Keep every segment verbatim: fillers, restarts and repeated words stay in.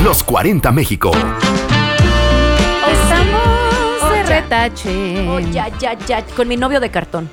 Los cuarenta México. Estamos de ya. retache. Oh, ya, ya, ya. Con mi novio de cartón.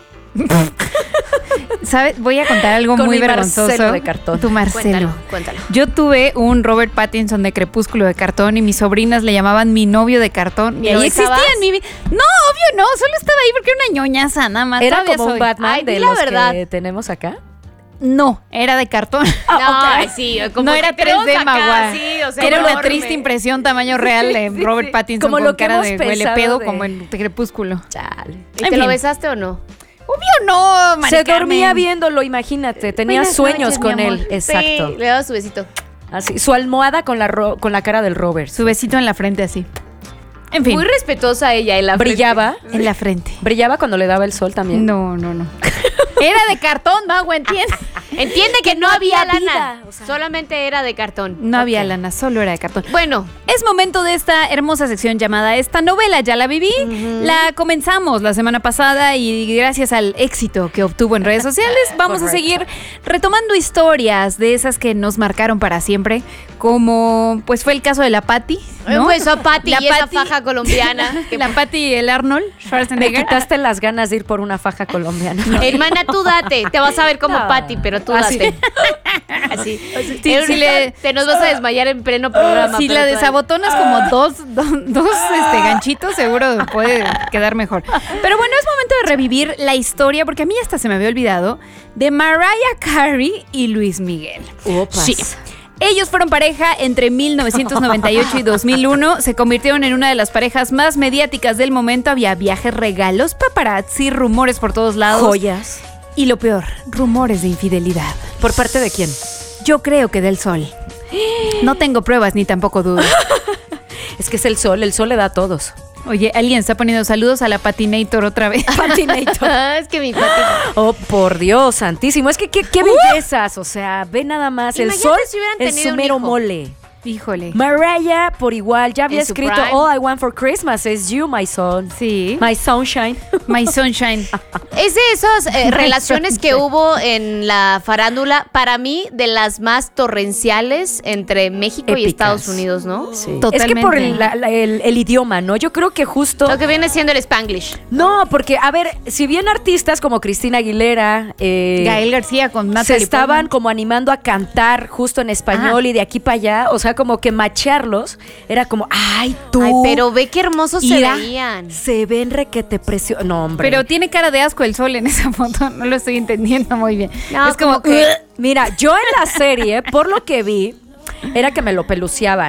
¿Sabes? Voy a contar algo Con muy mi vergonzoso. Marcelo de cartón. Tu Marcelo. Cuéntalo, cuéntalo. Yo tuve un Robert Pattinson de Crepúsculo de cartón y mis sobrinas le llamaban mi novio de cartón. Y ¿Lo ahí existía besabas? en mi vida. No, obvio no, solo estaba ahí porque era una ñoñaza, nada más. Era Todavía como un soy. Batman Ay, di de la los verdad. que tenemos acá. No, era de cartón. No, sí, como No que era tenemos tres D, acá, Magua. sí, o sea, Era una enorme. triste impresión tamaño real de Robert Pattinson Como con lo que cara hemos de huele pensado pedo de- como en Crepúsculo. Chale. ¿Y En te lo fin. besaste o no? Obvio no, Mari Se dormía Carmen. viéndolo, imagínate. Tenía Buenas sueños noches, con mi amor. él. Exacto. Sí, le daba su besito. Así, su almohada con la, ro- con la cara del Robert. Su besito en la frente así. En fin, Muy respetuosa ella en la Brillaba. en la frente. Brillaba cuando le daba el sol también. No, no, no. Era de cartón, Magua, ¿entiendes? Entiende que no había había lana. vida, o sea. Solamente era de cartón. No había lana, solo era de cartón. Bueno, Es momento de esta hermosa sección llamada Esta Novela Ya La Viví. La comenzamos la semana pasada y gracias al éxito que obtuvo en redes sociales vamos a Correcto. seguir retomando historias de esas que nos marcaron para siempre, como pues fue el caso de la Patty, ¿no? un beso a Patty La y esa Patty- faja colombiana. La Patty y el Arnold Me Schwarzenegger. quitaste las ganas de ir por una faja colombiana. Hermana, tú date. Te vas a ver como No. Patty, pero tú Así. date. Así. Sí, Ahorita sí le- Te nos vas a desmayar en pleno programa. Si pero la tú dale. desabotonas como dos, do- dos este, ganchitos, seguro puede quedar mejor. Pero bueno, es momento de revivir la historia, porque a mí hasta se me había olvidado, de Mariah Carey y Luis Miguel. Opas. Sí. Ellos fueron pareja entre mil novecientos noventa y ocho y dos mil uno. Se convirtieron en una de las parejas más mediáticas del momento. Había viajes, regalos, paparazzi, rumores por todos lados. Joyas. Y lo peor, rumores de infidelidad. ¿Por parte de quién? Yo creo que del Sol. No tengo pruebas ni tampoco dudas. Es que es el sol, el sol le da a todos. Oye, alguien está poniendo saludos a la Patinator otra vez. Patinator. Ah, es que mi Patty. Oh, por Dios, santísimo. Es que qué, qué bellezas. O sea, ve nada más. El Imagínate sol si hubieran en tenido su un mero hijo. mole. Híjole. Mariah, por igual, ya había En su escrito prime. All I Want for Christmas is You, my son. Sí. My sunshine. My Sunshine. Es de esas eh, relaciones que hubo en la farándula, para mí, de las más torrenciales entre México y Épicas. Estados Unidos, ¿no? Sí. Es Totalmente. que por el, la- la- el- el idioma, ¿no? Yo creo que justo... Lo que viene siendo el Spanglish. No, porque, a ver, si bien artistas como Cristina Aguilera... eh, Gael García con se Natalie estaban Portman. como animando a cantar justo en español y de aquí para allá, o sea, como que macharlos, era como, ay, tú. Ay, pero ve qué hermosos se Mira, veían. Se ven requete precio. No, hombre. Pero tiene cara de asco el Sol en esa foto. No lo estoy entendiendo muy bien. No, es como, como que- Mira, yo en la serie, por lo que vi, era que me lo peluceaban.